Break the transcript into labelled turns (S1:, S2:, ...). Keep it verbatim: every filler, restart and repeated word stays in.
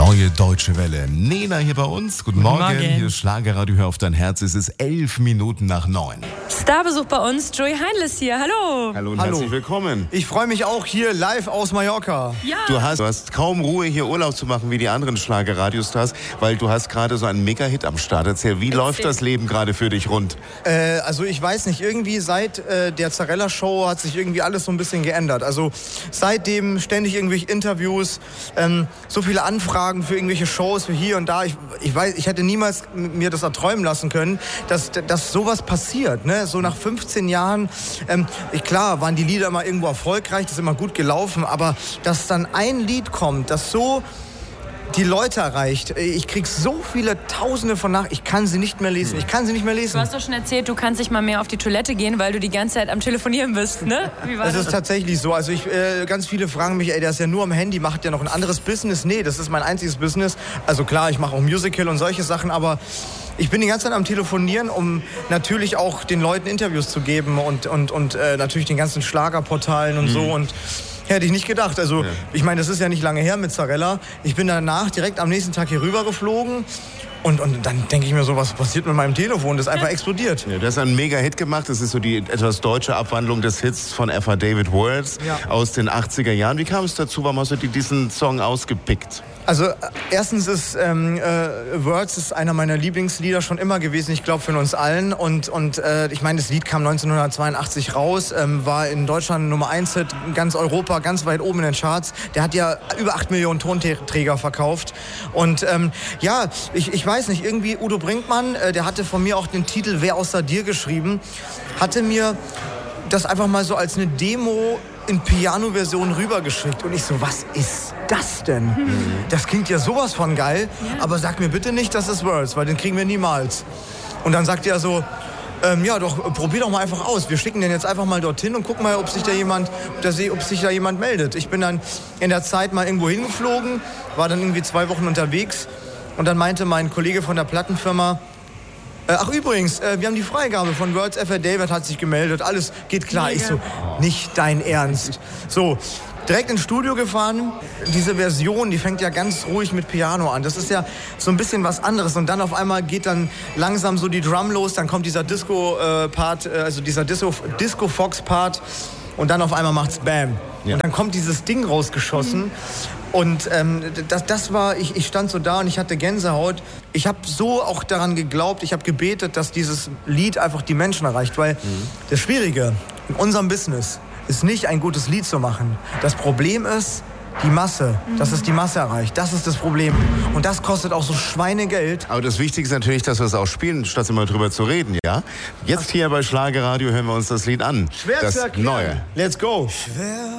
S1: Neue Deutsche Welle. Nena hier bei uns. Guten,
S2: Guten
S1: Morgen.
S2: Morgen.
S1: Hier ist Schlagerradio, hör auf dein Herz. Es ist elf Minuten nach neun.
S2: Starbesuch bei uns, Joey Heinles hier. Hallo.
S1: Hallo und
S3: Hallo.
S1: herzlich willkommen.
S3: Ich freue mich auch hier live aus Mallorca.
S2: Ja.
S1: Du hast, du hast kaum Ruhe, hier Urlaub zu machen wie die anderen Schlagerradiostars, weil du hast gerade so einen Mega-Hit am Start. Erzähl, wie läuft das Leben gerade für dich rund?
S3: Äh, also ich weiß nicht, irgendwie seit äh, der Zarella-Show hat sich irgendwie alles so ein bisschen geändert. Also seitdem ständig irgendwelche Interviews, ähm, so viele Anfragen für irgendwelche Shows, für hier und da. Ich, ich weiß, ich hätte niemals mir das erträumen lassen können, dass, dass sowas passiert. Ne? So nach fünfzehn Jahren, ähm, ich, klar, waren die Lieder immer irgendwo erfolgreich, das ist immer gut gelaufen, aber dass dann ein Lied kommt, das so die Leute erreicht. Ich krieg so viele Tausende von Nachrichten. Ich kann sie nicht mehr lesen. Ich kann sie nicht mehr lesen.
S2: Du hast doch schon erzählt, du kannst nicht mal mehr auf die Toilette gehen, weil du die ganze Zeit am Telefonieren bist, ne? Wie war
S3: Das
S2: das?
S3: ist tatsächlich so. Also ich, äh, ganz viele fragen mich, ey, der ist ja nur am Handy, macht der noch ein anderes Business? Nee, das ist mein einziges Business. Also klar, ich mache auch Musical und solche Sachen, aber ich bin die ganze Zeit am Telefonieren, um natürlich auch den Leuten Interviews zu geben und, und, und äh, natürlich den ganzen Schlagerportalen und mhm. so. Und hätte ich nicht gedacht. Also, ja. Ich meine, das ist ja nicht lange her mit Zarella. Ich bin danach direkt am nächsten Tag hier rüber geflogen. Und, und dann denke ich mir so, was passiert mit meinem Telefon? Das ist einfach explodiert.
S1: Ja, das ist ein Mega-Hit gemacht. Das ist so die etwas deutsche Abwandlung des Hits von F A David Words
S3: ja.
S1: aus den achtziger Jahren. Wie kam es dazu? Warum hast du diesen Song ausgepickt?
S3: Also erstens ist ähm, äh, Words ist einer meiner Lieblingslieder schon immer gewesen, ich glaube von uns allen. Und, und äh, ich meine, das Lied kam neunzehnhundertzweiundachtzig raus, ähm, war in Deutschland Nummer eins Hit, ganz Europa, ganz weit oben in den Charts. Der hat ja über acht Millionen Tonträger verkauft. Und ähm, ja, ich, ich weiß nicht, irgendwie Udo Brinkmann, äh, der hatte von mir auch den Titel Wer außer dir geschrieben, hatte mir das einfach mal so als eine Demo in Piano-Version rübergeschickt. Und ich so, was ist das denn? Mhm. Das klingt ja sowas von geil, ja. aber sag mir bitte nicht, das ist Words, weil den kriegen wir niemals. Und dann sagt er so, ähm, ja doch, probier doch mal einfach aus. Wir schicken den jetzt einfach mal dorthin und gucken mal, ob sich da jemand, ob sich da jemand meldet. Ich bin dann in der Zeit mal irgendwo hingeflogen, war dann irgendwie zwei Wochen unterwegs und dann meinte mein Kollege von der Plattenfirma, ach übrigens, äh, wir haben die Freigabe von Words, F A David hat sich gemeldet, alles geht klar. Mega. Ich so, nicht dein Ernst. So, direkt ins Studio gefahren. Diese Version, die fängt ja ganz ruhig mit Piano an. Das ist ja so ein bisschen was anderes. Und dann auf einmal geht dann langsam so die Drum los, dann kommt dieser Disco-Part, äh, also dieser Disco-Fox-Part und dann auf einmal macht's Bam. Ja. Und dann kommt dieses Ding rausgeschossen. Mhm. Und ähm, das, das war, ich, ich stand so da und ich hatte Gänsehaut. Ich habe so auch daran geglaubt, ich habe gebetet, dass dieses Lied einfach die Menschen erreicht. Weil mhm. das Schwierige in unserem Business ist nicht, ein gutes Lied zu machen. Das Problem ist die Masse, mhm. dass es die Masse erreicht. Das ist das Problem. Und das kostet auch so Schweinegeld.
S1: Aber das Wichtige ist natürlich, dass wir es auch spielen, statt immer drüber zu reden, ja? Jetzt hier bei Schlagerradio hören wir uns das Lied an.
S3: Schwer
S1: das
S3: zu erklären.
S1: Neue.
S3: Let's go. Schwer.